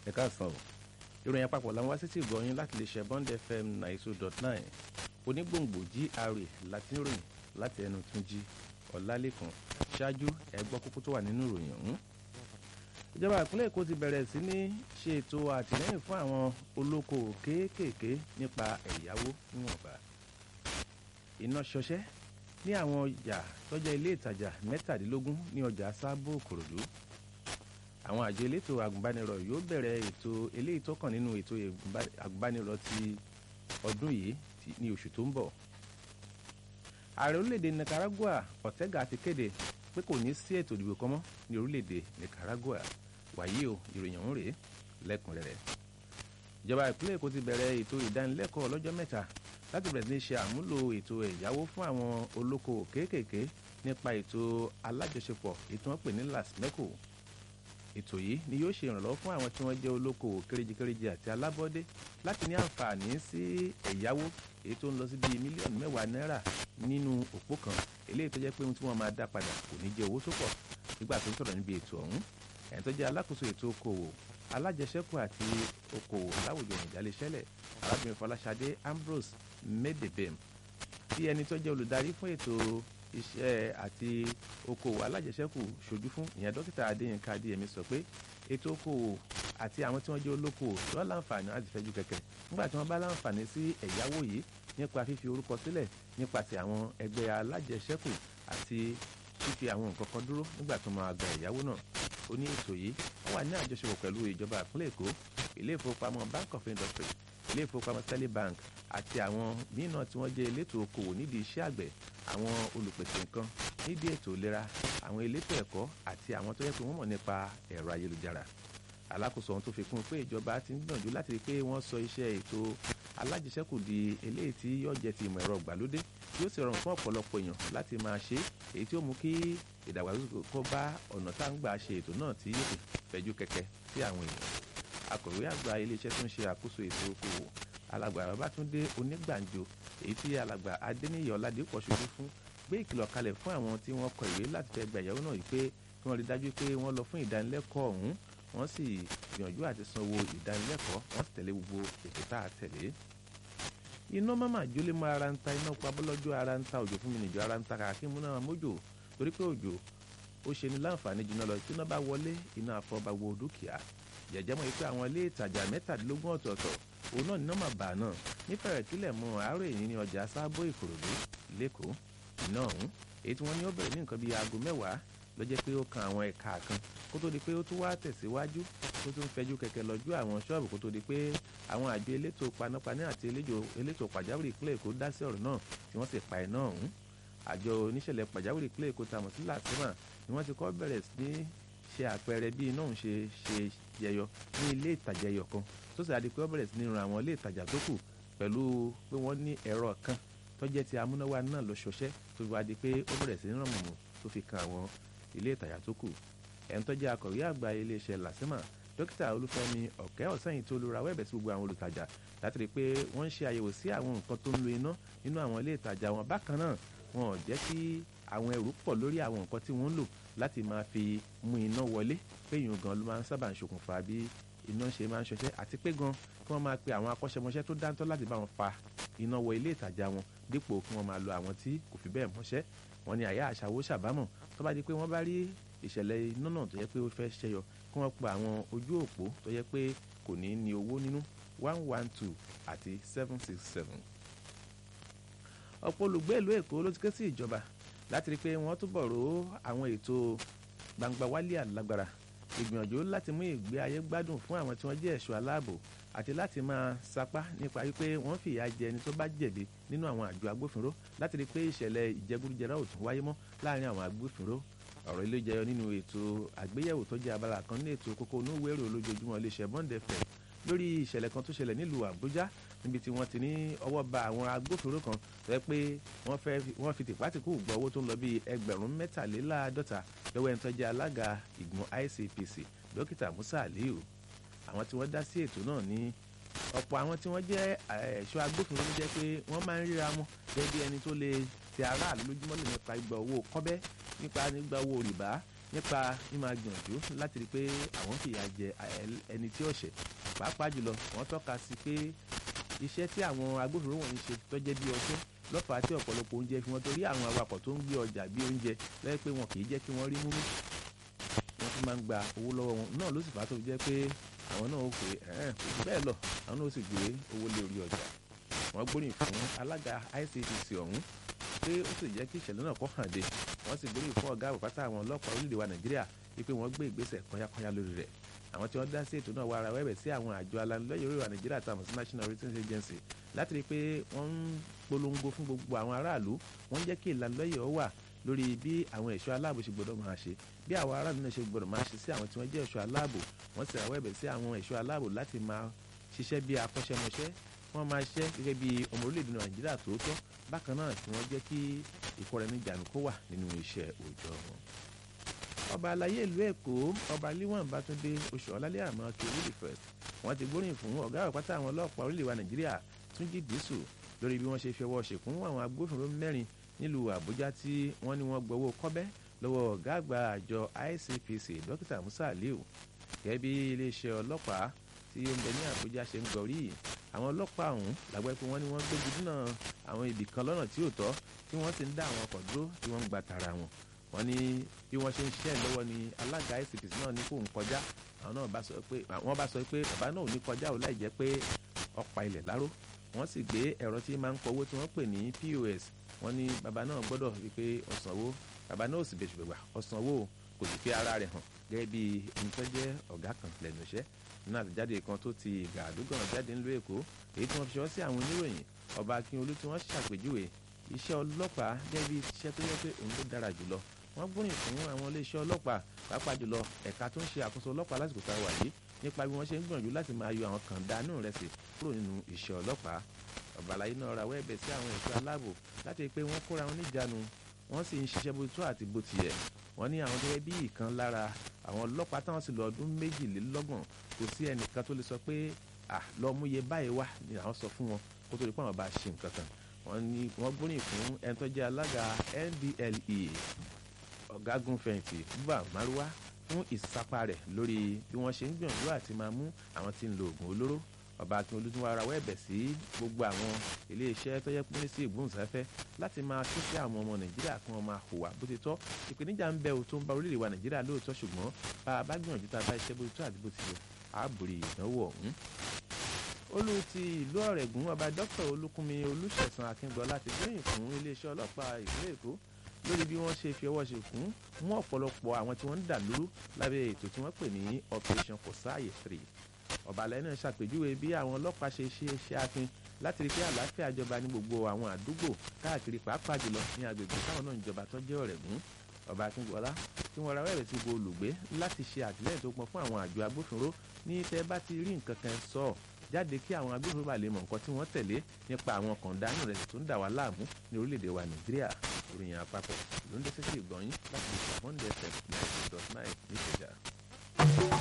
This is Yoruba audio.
ẹ káàsán o ìròyìn àpapọ̀ làwọn wá sí ti gbọ́ yín láti lè ṣe Bond FM 92.9 onígbòǹgbò GRA láti ń ròyìn láti ẹnu Túnjí Ọlálékan ṣáájú ẹ gbọ́ kókó tó wà nínú ìròyìn ọ̀hún. Ìjọba ìpínlẹ̀ Èkó ti bẹ̀rẹ̀ sí ní ṣe ètò àtìlẹ́yìn fún àwọn olókoòwò kéékèèké nípa ẹ̀yáwó níwọ̀nba. Iná ṣọṣẹ́ ní àwọn ọjà tọ́jà ilé ìtajà 17 ní ọjà Sábò Ìkòròdú. Àwọn àjọ elétò àgùnbánirọ̀ yóò bẹ̀rẹ̀ ètò eléyìí tó kàn nínú ètò àgùnbánirọ̀ ti ọdún yìí ní oṣù tó ń bọ̀. Ààrẹ orílẹ̀-èdè Nicaragua Ortega ti kéde pé kò ní sí ètò ìdìbò kan mọ́ ní orílẹ̀-èdè Nicaragua. Wàyí o ìròyìn ọ̀hún rèé lẹ́kùnrẹ́rẹ́. Ìjọba ìpínlẹ̀ Èkó ti bẹ̀rẹ̀ ètò ìdánilẹ́kọ̀ọ́ ọlọ́jọ́ mẹ́ta láti bẹ̀rẹ̀ sí ní ṣe àmúlò ètò ẹ̀yáwó fún àwọn olókoòwò kéékèèké nípa ètò alájọṣepọ̀ ètò wọn pè ní LASMECO. Ètò yìí ni yóò ṣe ìrànlọ́wọ́ fún àwọn tí wọ́n jẹ́ olókoòwò kéréje-kéréje àti alábọ́dé láti ní àǹfààní sí ẹ̀yáwó èyí tó ń lọ sí bíi mílíọ̀nù 10 náírà nínú òpó kan eléyìí tó jẹ́ pé ohun tí wọ́n máa dá padà kò ní jẹ́ owó tó pọ̀. Nígbà tó ń sọ̀rọ̀ níbi ètò ọ̀hún ẹni tó jẹ́ alákòóso ètò okòwò alájẹsẹ́kù àti okòwò láwùjọ ìjálẹ̀ṣẹ́lẹ̀ arábìnrin Fọláṣadé Ambrose Medebem tí ẹni tó jẹ́ olùdarí fún ètò iṣẹ́ àti okòwò alájẹsẹ́kù ṣojú fún ìyẹn dókítà Adéyínká Adéyẹmí sọ pé ètò okòwò àti àwọn tí wọ́n jẹ́ olókoòwò ló láǹfààní láti fẹ́jú kẹ̀kẹ́ nígbà tí wọ́n bá láǹfààní sí ẹ̀yáwó yìí nípa fífi orúkọ sílẹ̀ nípasẹ̀ àwọn ẹgbẹ́ alájẹsẹ́kù àti fífi àwọn nǹkan kan dúró nígbà tó máa gba ẹ̀yáwó náà. Ó ní ètò yìí wọ́n wà ní àjọṣepọ̀ pẹ̀lú ìjọba ìpínlẹ̀ Èkó, ilé ìfowópamọ́ Bank of Industry, ilé ìfowópamọ́ Sterling Bank àti àwọn mìíràn tí wọ́n jẹ́ elétò okòwò nídìí iṣẹ́ àgbẹ̀, àwọn olùpèsè nǹkan nídìí ètò ìlera, àwọn elétò ẹ̀kọ́ àti àwọn tó yẹ pé wọ́n mọ̀ nípa ẹ̀rọ ayélujára. Alákòóso ohun tó fi kún un pé ìjọba ti ń gbìyànjú láti rí i pé wọ́n sọ iṣẹ́ ètò alájẹsẹ́kù di eléyìí tí yóò jẹ́ ti ìmọ̀ ẹ̀rọ ìgbàlódé yóò sì rọrùn fún ọ̀pọ̀lọpọ̀ èèyàn láti máa ṣe èyí tí ó mú kí ìdàgbàsókè kó bá ọ̀nà tá à ń gbà ṣe ètò náà tí yóò fẹ̀jú kẹ̀kẹ́ sí àwọn èèyàn. Akọ̀wé àgbà iléeṣẹ́ tó ń ṣe àkóso ètò okòwò alàgbà Babátúndé Onígbànjo èyí tí alàgbà Adéníyì Ọládépọ̀ ṣojú fún gbé ìkìlọ̀ kalẹ̀ fún àwọn tí wọ́n kọ ìwé láti fẹ́ gba ìyàwó náà yìí pé kí wọ́n rí dájú pé wọ́n lọ fún ìdánilẹ́kọ̀ọ́ ọ̀hún wọ́n sì gbìyànjú àti sanwó ìdánilẹ́kọ̀ọ́ wọ́n sì tẹ̀lé gbogbo ètò tá a tẹ̀lé. Iná máma jólé mọ́ ara ń ta iná pa bọ́lọ́jọ́ ara ń ta òjò fún mi nìjọ ara ń ta kàkí múná mójò torí pé òjò ó ṣe ní láǹfààní jùlọ lọ tí iná bá wọlé iná àfọ̀bà wo dúkìá. Jẹ̀jẹ̀ mọ̀ pé àwọn ilé ìtajà 17 ọ̀tọ̀ọ̀tọ̀ òun náà ní nọ́mà bà náà nífẹ̀rẹ̀ kílẹ̀ mọ́ àárọ̀ èyí ní ọjà Sábò Ìkòròdú lẹ́kọ̀ọ́. Iná ọ̀hún èyí tí wọ́n ní ó bẹ̀rẹ̀ ní nǹkan bíi aago 10 ló jẹ́ pé ó kan àwọn ẹ̀ka kan kó tó di pé ó tún wá tẹ̀síwájú tó tún fẹjú kẹ̀kẹ́ lọ́jú àwọn ṣọ́ọ̀bù kó tó di pé àwọn àjọ elétò panápaná àti elétò pàjáwìrì ìpínlẹ̀ Èkó dá sí ọ̀rọ̀ náà tí wọ́n sì pa iná ọ̀hún. Àjọ oníṣẹ̀lẹ̀ pàjáwìrì ìpínlẹ̀ Èkó tamọ̀ sí LASMA ni wọ́n ti kọ́ bẹ̀rẹ̀ sí ní ṣe àpẹẹrẹ bí iná ọ̀hún ṣe jẹyọ ní ilé ìtajà ẹyọ kan tó sì àdí pé wọ́n bẹ̀rẹ̀ sí ní ran àwọn ilé ìtajà tó kù pẹ̀lú pé wọ́n ní ẹ̀rọ kan tó jẹ́ ti amúnáwá náà lọ ṣọṣẹ́ tó fi wá di pé ó bẹ̀rẹ̀ sí ní ràn mọ̀mọ́ tó fi kan àwọn ilé ìtajà tó kù. ẹni tó jẹ́ akọ̀wé àgbà iléeṣẹ́ LASMA dókítà Olúfẹ́mi Ọ̀kẹ́ọ̀sẹ́yìn tó lura wẹ́ẹ̀bẹ̀ sí gbogbo àwọn olùtajà láti rí i pé wọ́n ń ṣe àyẹ̀wò sí àwọn nǹkan tó ń lo iná nínú àwọn ilé ìtajà wọn. Bákan náà wọn ò jẹ́ kí àwọn ẹrù pọ̀ lórí àwọn nǹkan tí wọ́n ń lò láti máa fi mú iná wọlé pé ìyún gan ló máa ń sábà ń ṣokùnfà bí iná ṣe máa ń ṣọṣẹ́ àti pé gan kí wọ́n máa pe àwọn akọ́ṣẹ́mọṣẹ́ tó dáńtọ́ láti bá wọn fa iná wọ ilé ìtajà wọn dípò kí wọ́n máa lo àwọn tí kò fi bẹ́ẹ̀ mọṣẹ́. Wọ́n ní àyà àṣàwó ṣàbámọ̀ tó bá di pé wọ́n bá rí ìṣẹ̀lẹ̀ iná náà tó yẹ pé ó fẹ́ ṣẹyọ kí wọ́n pa àwọn ojú òpó tó yẹ pé kò ní ní owó nínú 112 àti 767. Ọ̀pọ̀ olùgbé ìlú Èkó ló ti ké sí ìjọba láti rí i pé wọ́n túbọ̀ ró àwọn ètò gbangba wálé alágbára ìgbìyànjú láti mú ìgbé ayé gbádùn fún àwọn tí wọ́n jẹ́ ẹ̀ṣọ́ aláàbò àti láti máa sapá nípa wípé wọ́n fìyà jẹ ẹni tó bá jẹ̀bi nínú àwọn àjọ agbófinró láti rí i pé ìṣẹ̀lẹ̀ ìjẹgúdújẹrá ò tún wáyé mọ́ láàrin àwọn agbófinró. Ọ̀rọ̀ ilé jẹyọ nínú ètò àgbéyẹ̀wò tó jẹ́ abala kan ní ètò kókó onúwérò olójoojúmọ́ iléeṣẹ́ Bond FM lórí ìṣẹ̀lẹ̀ kan tó ṣẹlẹ̀ nílùú Àbújá níbi tí wọ́n ti ní ọwọ́ ba àwọn agbófinró kan tó yẹ pé wọ́n fi tìpátìkù gbọ́ owó tó ń lọ bíi ẹgbẹ̀rún 53 lọ́wọ́ ẹni tó jẹ́ alága ìgbìmọ̀ ICPC dókítà Musa Aliyu. Àwọn tí wọ́n dá sí ètò náà ní ọ̀pọ̀ àwọn tí wọ́n jẹ́ ẹ̀ṣọ́ agbófinró ló jẹ́ pé wọ́n máa ń ríra wọn gẹ́gẹ́ bí ẹni tó lè ti aráàlú lójúmọ́ lè nípa ìgbà owó kọ́bẹ́ nípa nígbà owó rìbá nípa mímáa gbìyànjú láti rí pé àwọn fìyà jẹ ẹni tí ó ṣẹ̀ pàápàá jùlọ wọ́n tọ́ka sí pé iṣẹ́ tí àwọn agbófinró wọ̀nyí ṣe tó jẹ́ bí ọdún lọ́fàá tí ọ̀pọ̀lọpọ̀ oúnjẹ fi wọ́n torí àwọn awakọ̀ tó ń gbé ọjà bí oúnjẹ lẹ́yìn pé wọn kì í jẹ́ kí wọ́n rí múmú wọ́n tún máa ń gba owó lọ́wọ́ wọn náà ló sì fà á tó fi jẹ́ pé àwọn náà ó pè kò bẹ́ẹ̀ lọ àwọn náà ó sì gbé owó lé orí ọjà wọ́n gbóríyìn fún alága ICPC ọ̀hún pé ó sì jẹ́ kí ìṣẹ̀lẹ̀ náà kó hàn dé wọ́n sì gbóríyìn fún ọ̀gá àpáta àwọn ọlọ́pàá orílẹ̀-èdè wa Nàìjíríà wípé wọ́n gbé ìgbésẹ̀ kọ́yákọ́yá lórí rẹ̀ àwọn tí wọ́n dá sí ètò náà wá ara wẹ́bẹ̀ sí àwọn àjọ alanilọ́yẹ̀ orílẹ̀-èdè wa Nàìjíríà àtàwọn sí National Ratings Agency láti rí i pé wọ́n ń polongo fún gbogbo àwọn aráàlú wọ́n ń jẹ́ kí ìlanilọ́yẹ̀ ó wà lórí bí àwọn ẹ̀ṣọ́ aláàbò ṣe gbọ́dọ̀ máa ṣe bí àwọn aráàlú náà ṣe gbọ́dọ̀ máa ṣe sí àwọn tí wọ́n jẹ́ ẹ̀ṣọ́ aláàbò wọ́n sì rawọ́ ẹ̀bẹ̀ sí àwọn ẹ̀ṣọ́ aláàbò láti máa ṣiṣẹ́ bí akọ́ṣẹ́mọṣẹ́ wọ́n máa ṣiṣẹ́ gẹ́gẹ́ bí ọmọ orílẹ̀-èdè Nàìjíríà tòótọ́ bákan náà tí wọ́n jẹ́ kí ìkóraẹniníjàánu kó wà nínú iṣẹ́ òòjọ́ wọn. ọba alayé ìlú Èkó ọba Líwọ̀n Bátúndé oṣù ọ̀làlẹ́ àmọ́ kiri the first wọ́n ti gbóríyìn fún ọ̀gá àpáta àwọn ọlọ́pàá orílẹ̀-èdè wa Nàìjíríà Túnjí Dìísù lórí bí wọ́n ṣe fi ọwọ́ ṣìkún àwọn agbófinró mẹ́rin nílùú Àbújá tí wọ́n ní wọ́n gbowó kọ́bẹ́ lọ́wọ́ ọ̀gá àgbà àjọ ICPC dókítà Musa Aliu gẹ́gẹ́ bí iléeṣẹ́ ọlọ́pàá tí ó ń bẹ ní Àbújá ṣe ń gọrí àwọn ọlọ́pàá ọ̀hún làgbẹ́ pé wọ́n ní wọ́n gbégi dínà àwọn ibì kan lọ́nà tí ò tọ́ tí wọ́n sì ń dá àwọn ọkọ̀ dúró tí wọ́n ń gba tara wọn wọ́n ní bí wọ́n ṣe ń ṣiṣẹ́ lọ́wọ́ ni alága ICPC náà ní kó ń kọjá àwọn náà bá sọ pé bàbá náà ò ní kọjá ò láì jẹ́ pé ọ̀pá ilẹ̀ láró wọ́n sì gbé ẹ̀rọ tí máa ń kọ owó tí wọ́n pè ní POS wọ́n ní bàbá náà gbọ́dọ̀ rí pé ọ̀sánwó bàbá náà ò sì bẹ̀ṣù bẹ̀gbà ọ̀sánwó kò sì fi ara rẹ̀ hàn gẹ́gẹ́ bí ẹni tó jẹ́ ọ̀gá kan lẹ́nu iṣẹ́ nínú àtẹ̀jáde kan tó ti gàdúgàn jáde nílùú Èkó èyí tí wọ́n fi ṣọwọ́ sí àwọn oníròyìn ọba Akínolú tí wọ́n ṣàpèjúwe iṣẹ́ ọlọ́pàá gẹ́gẹ́ bí iṣẹ́ tó yẹ pé òun ló dára jùlọ wọ́n gbóríyìn fún àwọn iléeṣẹ́ ọlọ́pàá pàápàá jùlọ ẹ̀ka tó ń ṣe àkóso ọlọ́pàá lásìkò tá a wà yìí nípa bí wọ́n ṣe ń gbìyànjú láti máa yọ àwọn kan dánú rẹ̀ sí kúrò nínú iṣẹ́ ọlọ́pàá ọba àlàyé náà rawọ́ ẹ̀bẹ̀ sí àwọn ẹ̀ṣọ́ aláàbò láti rí i pé wọ́n kóra wọn níjàánu wọ́n sì ń ṣiṣẹ́ bó tó àti bó ti yẹ wọ́n ní àwọn gẹ́gẹ́ bí ìkan lára àwọn ọlọ́pàá táwọn sì lọ ọdún 22 kò sí ẹnìkan tó lè sọ pé lọ mú iye báyìí wá ni àwọn sọ fún wọn kó tó di pé àwọn bá ṣe nǹkan kan wọ́n ní wọ́n gbóríyìn fún ẹni tó jẹ́ alága NDLEA ọ̀gágun fẹ̀yìntì Buba Marwa fún ìsapá rẹ̀ lórí bí wọ́n ṣe ń gbìyànjú àti máa mú àwọn tí ń lo oògùn olóró ọba Akínolú tún wá rawọ́ ẹ̀bẹ̀ sí gbogbo àwọn iléeṣẹ́ tó yẹ pín sí ìgbóhùnsáfẹ́ láti máa ké sí àwọn ọmọ Nàìjíríà kí wọ́n máa hùwà bó ti tọ́ ìpèníjà ń bẹ tó ń ba orílẹ̀-èdè wa Nàìjíríà lóòótọ́ ṣùgbọ́n bá a bá gbìyànjú tá a bá iṣẹ́ bó ti tọ́ àti bó ti yẹ àbòrí ìdánwò ọ̀hún. olú ti ìlú Ọ̀rẹ́gùn ọba Dr. Olúkúnmi Olúṣẹ̀san Akíngbọ́lá ti gbẹ̀yìn fún iléeṣẹ́ ọlọ́pàá ìpínlẹ̀ Èkó lórí bí wọ́n ṣe fi ọwọ́ ṣe fún mú ọ̀pọ̀lọpọ̀ àwọn tí wọ́n ń dà lóru lábẹ́ ètò tí wọ́n pè ní Operation Kòsáàyè 3 ọba alẹ́ náà ṣàpèjúwe bí àwọn ọlọ́pàá ṣe ṣe iṣẹ́ akin láti rí pé àlàáfíà jọba ní gbogbo àwọn àdúgbò káàkiri pàápàá jùlọ ní agbègbè táwọn náà ń jọba tó jẹ́ Ọ̀rẹ́gùn ọba Akíngbọ́lá tí wọ́n rawọ́ ẹ̀bẹ̀ sí gbogbo olùgbé láti ṣe àtìlẹ́yìn tó pọn fún àwọn àjọ agbófinró ní tẹ́ bá ti rí nǹkan kan sọ jáde kí àwọn agbófinró bá lè mọ nǹkan tí wọ́n tẹ̀lé nípa àwọn kọ̀ǹdánù rẹ̀ tó ń dà wá láàmú ní orílẹ̀-èdè wa Nàìjíríà ìròyìn àpapọ̀ ló ń dé sétí ìgbọ̀nyín láti lè ṣàmọ́ǹdẹ̀ẹ́sẹ̀ 90.9 níkẹjà.